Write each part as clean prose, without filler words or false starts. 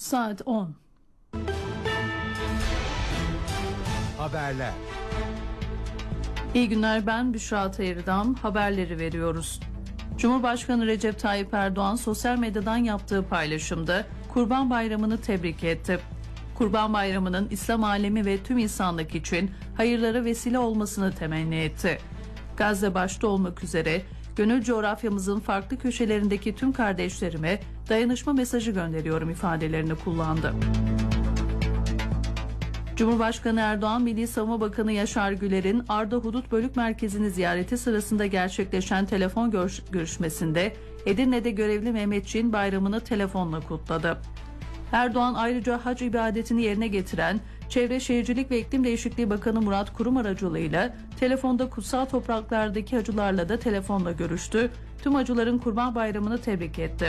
Saat 10. Haberler. İyi günler, ben Büşra Tayırdam. Haberleri veriyoruz. Cumhurbaşkanı Recep Tayyip Erdoğan sosyal medyadan yaptığı paylaşımda Kurban Bayramı'nı tebrik etti. Kurban Bayramı'nın İslam alemi ve tüm insanlık için hayırlara vesile olmasını temenni etti. Gazze başta olmak üzere gönül coğrafyamızın farklı köşelerindeki tüm kardeşlerime dayanışma mesajı gönderiyorum ifadelerini kullandı. Cumhurbaşkanı Erdoğan, Milli Savunma Bakanı Yaşar Güler'in Arda Hudut Bölük Merkezi'ni ziyareti sırasında gerçekleşen telefon görüşmesinde Edirne'de görevli Mehmetçiğin bayramını telefonla kutladı. Erdoğan ayrıca hac ibadetini yerine getiren Çevre Şehircilik ve İklim Değişikliği Bakanı Murat Kurum aracılığıyla telefonda kutsal topraklardaki hacılarla da telefonla görüştü. Tüm hacıların Kurban Bayramı'nı tebrik etti.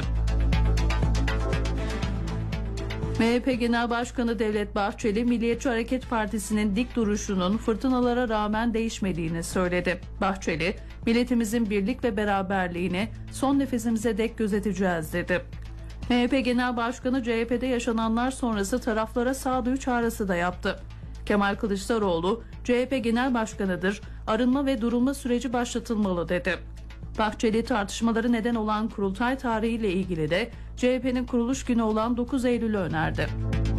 MHP Genel Başkanı Devlet Bahçeli, Milliyetçi Hareket Partisi'nin dik duruşunun fırtınalara rağmen değişmediğini söyledi. Bahçeli, milletimizin birlik ve beraberliğini son nefesimize dek gözeteceğiz dedi. MHP Genel Başkanı CHP'de yaşananlar sonrası taraflara sağduyu çağrısı da yaptı. Kemal Kılıçdaroğlu, CHP Genel Başkanı'dır, arınma ve durulma süreci başlatılmalı dedi. Bahçeli, tartışmaları neden olan kurultay tarihiyle ilgili de CHP'nin kuruluş günü olan 9 Eylül'ü önerdi.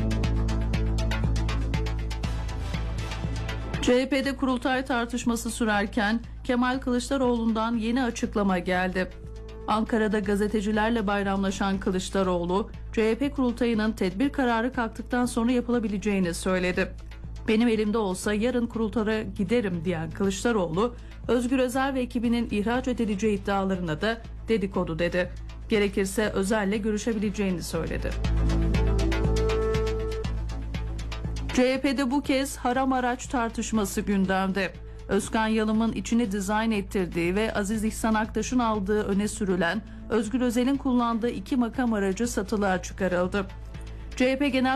CHP'de kurultay tartışması sürerken Kemal Kılıçdaroğlu'ndan yeni açıklama geldi. Ankara'da gazetecilerle bayramlaşan Kılıçdaroğlu, CHP kurultayının tedbir kararı kalktıktan sonra yapılabileceğini söyledi. Benim elimde olsa yarın kurultaya giderim diyen Kılıçdaroğlu, Özgür Özel ve ekibinin ihraç edileceği iddialarına da dedikodu dedi. Gerekirse Özel'le görüşebileceğini söyledi. CHP'de bu kez haram araç tartışması gündemde. Özkan Yalım'ın içini dizayn ettirdiği ve Aziz İhsan Aktaş'ın aldığı öne sürülen Özgür Özel'in kullandığı 2 makam aracı satılığa çıkarıldı. CHP Genel